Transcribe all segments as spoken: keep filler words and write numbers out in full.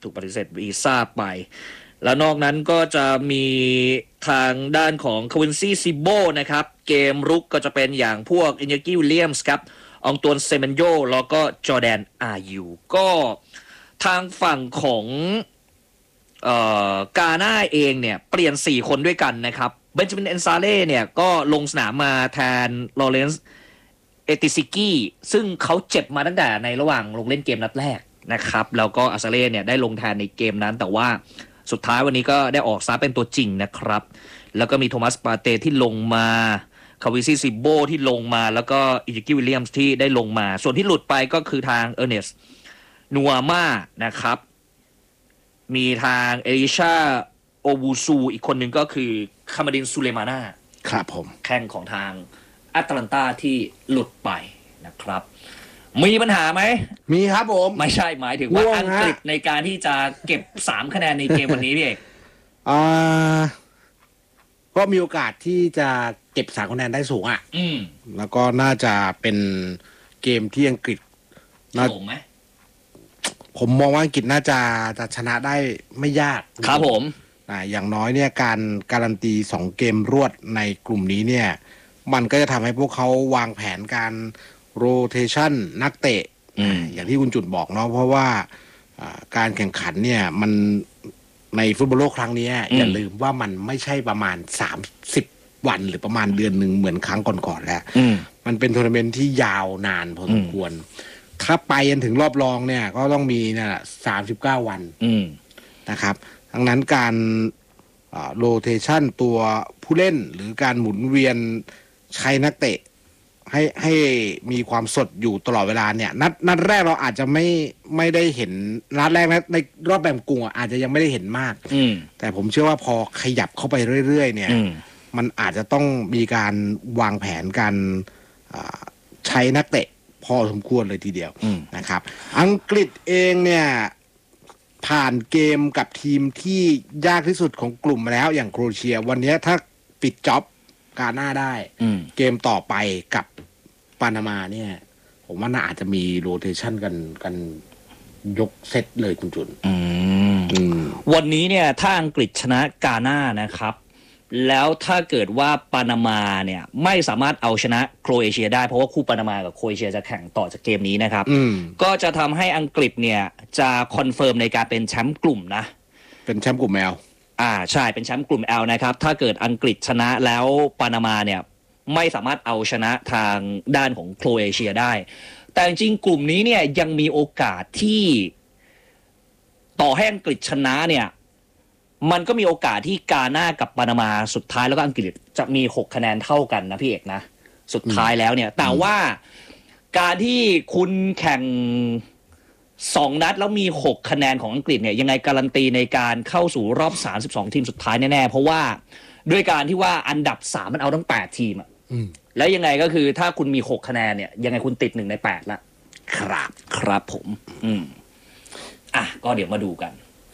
ถูกปฏิเสธวีซ่าไปแล้วนอกนั้นก็จะมีทางด้านของคาวินซี่ซิโบนะครับเกมรุกก็จะเป็นอย่างพวกอินเยกิวิลเลียมส์ครับอองตวนเซเมนโยแล้วก็จอร์แดนอายูก็ทางฝั่งของเอ่อกาน่าเองเนี่ยเปลี่ยนสี่คนด้วยกันนะครับเบนจามินเอนซาเล่เนี่ยก็ลงสนามมาแทนลอเรนซ์เอติซิกี้ซึ่งเขาเจ็บมาตั้งแต่ในระหว่างลงเล่นเกมนัดแรกนะครับแล้วก็อาซาเล่เนี่ยได้ลงแทนในเกมนั้นแต่ว่าสุดท้ายวันนี้ก็ได้ออกซะเป็นตัวจริงนะครับแล้วก็มีโทมัสปาเต้ที่ลงมาคาวิซี่ซิโบที่ลงมาแล้วก็อิจิกิวิลเลียมส์ที่ได้ลงมาส่วนที่หลุดไปก็คือทางเออร์เนสนัวม่านะครับมีทางเอลิชาโอบูซูอีกคนหนึ่งก็คือคามาดินซูเลมาน่าครับผมแข้งของทางแอตแลนตาที่หลุดไปนะครับมีปัญหาไหมมีครับผมไม่ใช่หมายถึงว่าอังกฤษในการที่จะเก็บสามคะแนนในเกมวันนี้พี่เอกอ่าก็มีโอกาสที่จะเก็บสามคะแนนได้สูงอ่ะอืมแล้วก็น่าจะเป็นเกมที่อังกฤษน่าไหมผมมองว่าอังกฤษน่าจะจะชนะได้ไม่ยากครับผมอ่าอย่างน้อยเนี่ยการการันตีสองเกมรวดในกลุ่มนี้เนี่ยมันก็จะทำให้พวกเขาวางแผนการโรเทชันนักเตะอ, อย่างที่คุณจุดบอกเนาะเพราะว่าการแข่งขันเนี่ยมันในฟุตบอลโลกครั้งนี้อย่าลืมว่ามันไม่ใช่ประมาณสามสิบวันหรือประมาณเดือนหนึ่งเหมือนครั้งก่อนๆแล้วมันเป็นทัวร์นาเมนต์ที่ยาวนานพอสมควรถ้าไปจนถึงรอบรองเนี่ยก็ต้องมีเนี่ยสามสิบเก้าวันนะครับดังนั้นการโรเทชันตัวผู้เล่นหรือการหมุนเวียนใช้นักเตะให้ให้มีความสดอยู่ตลอดเวลาเนี่ยนัดนัดแรกเราอาจจะไม่ไม่ได้เห็นนัดแรกนะในรอบแบ่งกลุ่มอาจจะยังไม่ได้เห็นมากแต่ผมเชื่อว่าพอขยับเข้าไปเรื่อยๆเนี่ยมันอาจจะต้องมีการวางแผนการใช้นักเตะพอสมควรเลยทีเดียวนะครับอังกฤษเองเนี่ยผ่านเกมกับทีมที่ยากที่สุดของกลุ่มมาแล้วอย่างโครเอเชียวันนี้ถ้าปิดจ็อบกาหน้าได้เกมต่อไปกับปานามาเนี่ยผมว่าน่าอาจจะมีโรเทชันกันกันยกเซตเลยคุณจุนวันนี้เนี่ยถ้าอังกฤษชนะกาหน้านะครับแล้วถ้าเกิดว่าปานามาเนี่ยไม่สามารถเอาชนะโครเอเชียได้เพราะว่าคู่ปานามากับโครเอเชียจะแข่งต่อจากเกมนี้นะครับก็จะทำให้อังกฤษเนี่ยจะคอนเฟิร์มในการเป็นแชมป์กลุ่มนะเป็นแชมป์กลุ่ม L อ่าใช่เป็นแชมป์กลุ่ม L นะครับถ้าเกิดอังกฤษชนะแล้วปานามาเนี่ยไม่สามารถเอาชนะทางด้านของโครเอเชียได้แต่จริงกลุ่มนี้เนี่ยยังมีโอกาสที่ต่อให้อังกฤษชนะเนี่ยมันก็มีโอกาสที่กาหน้ากับปานามาสุดท้ายแล้วก็อังกฤษจะมีหกคะแนนเท่ากันนะพี่เอกนะสุดท้ายแล้วเนี่ยแต่ว่าการที่คุณแข่งสองนัดแล้วมีหกคะแนนของอังกฤษเนี่ยยังไงการันตีในการเข้าสู่รอบสามสิบสองทีมสุดท้ายแน่ๆเพราะว่าด้วยการที่ว่าอันดับสามมันเอาทั้งแปดทีมอ่ะแล้วยังไงก็คือถ้าคุณมีหกคะแนนเนี่ยยังไงคุณติดหนึ่งในแปดละครับครับผมอืมอ่ะก็เดี๋ยวมาดูกัน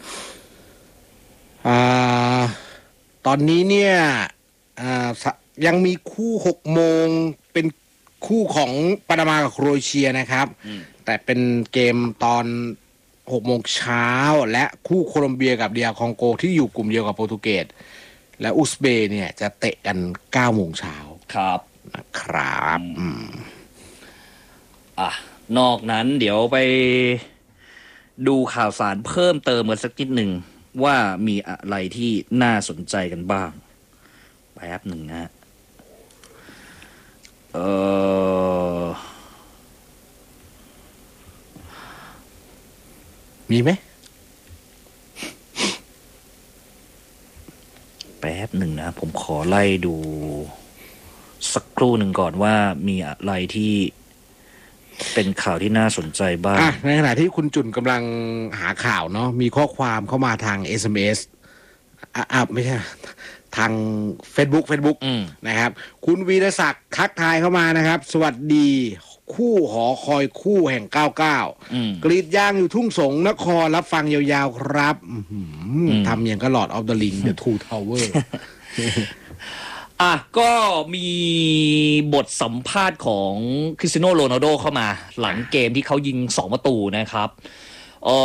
อ่าตอนนี้เนี่ยอ่ายังมีคู่หกโมงเป็นคู่ของปานามากับโครเอเชียนะครับแต่เป็นเกมตอนหกโมงเช้าและคู่โคลอมเบียกับเดียคองโกที่อยู่กลุ่มเดียวกับโปรตุเกสและอุซเบย์เนี่ยจะเตะกันเก้าโมงเช้าครับนะครับอืมอ่ะนอกนั้นเดี๋ยวไปดูข่าวสารเพิ่มเติมกันสักนิดหนึ่งว่ามีอะไรที่น่าสนใจกันบ้างแป๊บหนึ่งนะเออมีไหมแป๊บหนึ่งนะผมขอไล่ดูสักครู่หนึ่งก่อนว่ามีอะไรที่เป็นข่าวที่น่าสนใจบ้างในขณะที่คุณจุนกำลังหาข่าวเนาะมีข้อความเข้ามาทาง เอส เอ็ม เอส อ่ะอ่ะไม่ใช่ทาง Facebook Facebook นะครับคุณวีรศักดิ์ทักทายเข้ามานะครับสวัสดีคู่หอคอยคู่แห่งเก้าสิบเก้ากรีดยางอยู่ทุ่งสงนครรับฟังยาวๆครับทำอย่างก็หลอดออฟเดอะลิงเดอะทูทาวเวอร์อ่ะก็มีบทสัมภาษณ์ของคริสเตียโนโรนัลโดเข้ามาหลังเกมที่เขายิงสองประตูนะครับ